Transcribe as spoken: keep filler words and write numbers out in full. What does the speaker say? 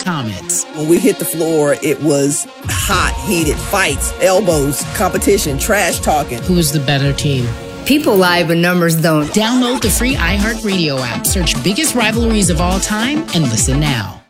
comments. When we hit the floor, it was hot, heated fights, elbows, competition, trash talking. Who is the better team? People lie, but numbers don't. Download the free iHeartRadio app, search Biggest Rivalries of All Time, and listen now.